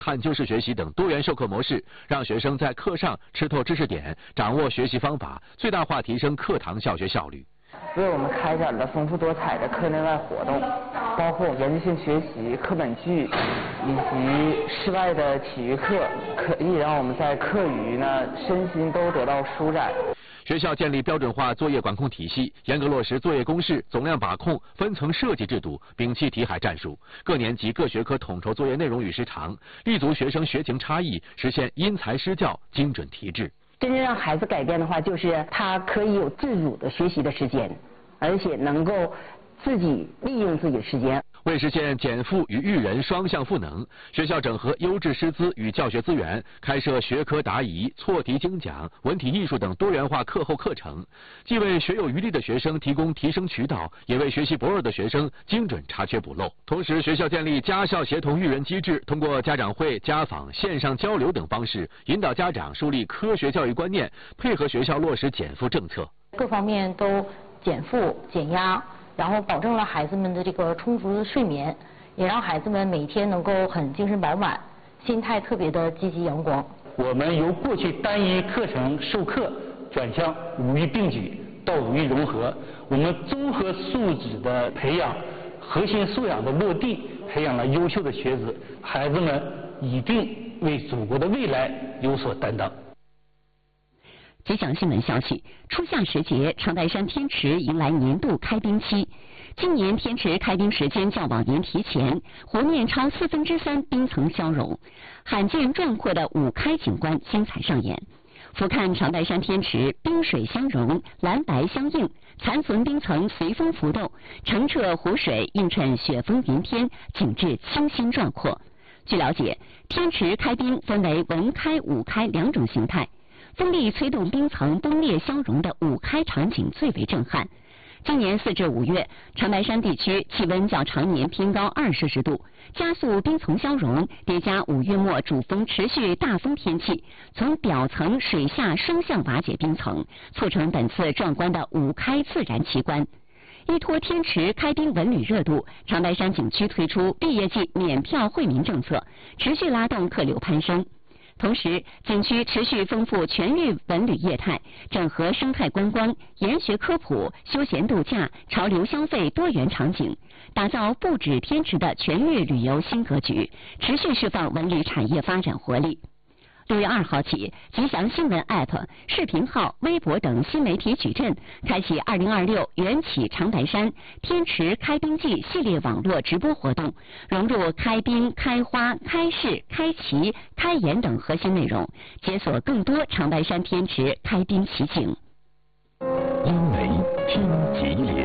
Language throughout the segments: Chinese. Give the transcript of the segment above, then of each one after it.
探究式学习等多元授课模式，让学生在课上吃透知识点，掌握学习方法，最大化提升课堂教学效率。 为我们开展了丰富多彩的课内外活动，包括研究性学习、课本剧以及室外的体育课，可以让我们在课余呢身心都得到舒展。 学校建立标准化作业管控体系，严格落实作业公示、总量把控、分层设计制度，摒弃题海战术。各年级各学科统筹作业内容与时长，立足学生学情差异，实现因材施教、精准提质。 真正让孩子改变的话，就是他可以有自主的学习的时间，而且能够自己利用自己的时间。 为实现减负与育人双向赋能，学校整合优质师资与教学资源，开设学科答疑、错题精讲、文体艺术等多元化课后课程，既为学有余力的学生提供提升渠道，也为学习薄弱的学生精准查缺补漏。同时，学校建立家校协同育人机制，通过家长会、家访、线上交流等方式，引导家长树立科学教育观念，配合学校落实减负政策， 各方面都减负减压。然后保证了孩子们的这个充足的睡眠，也让孩子们每天能够很精神饱满，心态特别的积极阳光。 我们由过去单一课程授课转向五育并举到五育融合，我们综合素质的培养，核心素养的落地，培养了优秀的学子，孩子们一定为祖国的未来有所担当。 吉祥新闻消息，初夏时节，长白山天池迎来年度开冰期。今年天池开冰时间较往年提前，湖面超3/4冰层消融，罕见壮阔的五开景观精彩上演。俯瞰长白山天池，冰水相融，蓝白相映，残存冰层随风浮动，澄澈湖水映衬雪峰云天，景致清新壮阔。据了解，天池开冰分为文开、武开两种形态。风力催动冰层崩裂消融的五开场景最为震撼。今年4至5月，长白山地区气温较常年偏高2°C，加速冰层消融，叠加5月末主峰持续大风天气，从表层水下双向瓦解冰层，促成本次壮观的五开自然奇观。依托天池开冰文旅热度，长白山景区推出毕业季免票惠民政策，持续拉动客流攀升。同时，景区持续丰富全域文旅业态，整合生态观光、研学科普、休闲度假、潮流消费多元场景，打造不止天池的全域旅游新格局，持续释放文旅产业发展活力。6月2号起，吉祥新闻 App、视频号、微博等新媒体矩阵开启2026缘起长白山天池开冰季系列网络直播活动，融入开冰、开花、开市、开旗、开演等核心内容，解锁更多长白山天池开冰奇景。 因为听吉林。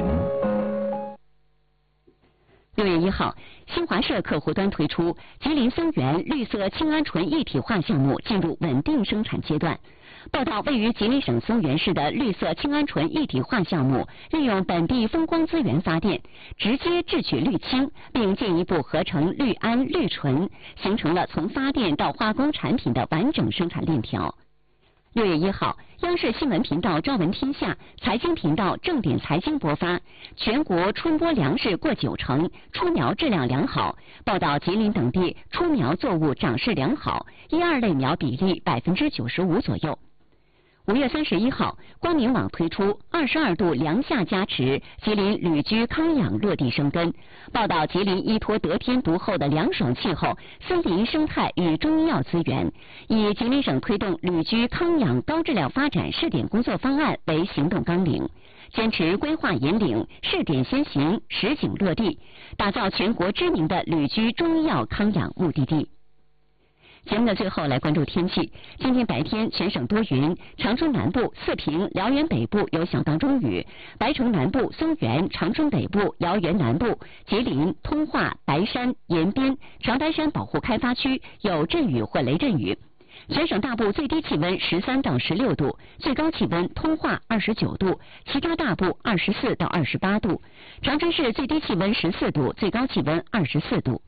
6月1号，新华社客户端推出吉林松原绿色氢铵醇一体化项目进入稳定生产阶段。报道，位于吉林省松原市的绿色氢铵醇一体化项目，利用本地风光资源发电，直接制取氯氢，并进一步合成氯铵、氯醇，形成了从发电到化工产品的完整生产链条。6月1号，央视新闻频道《朝闻天下》、财经频道《正点财经》播发，全国春播粮食过90%，出苗质量良好。报道吉林等地出苗作物长势良好，1、2类苗比例95%左右。5月31号，光明网推出22度凉夏加持，吉林旅居康养落地生根。报道吉林依托得天独厚的凉爽气候、森林生态与中医药资源，以吉林省推动旅居康养高质量发展试点工作方案为行动纲领，坚持规划引领、试点先行、实景落地，打造全国知名的旅居中医药康养目的地。节目的最后来关注天气。今天白天全省多云，长春南部、四平、辽源北部有小到中雨，白城南部、松原、长春北部、辽源南部、吉林、通化、白山、延边、长白山保护开发区有阵雨或雷阵雨。全省大部最低气温13到16度，最高气温通化29度，其他大部24到28度。长春市最低气温14度，最高气温24度。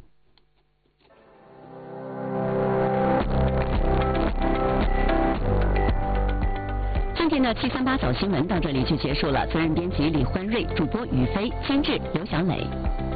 今天的738早新闻到这里就结束了。责任编辑李欢瑞，主播于飞，监制刘小磊。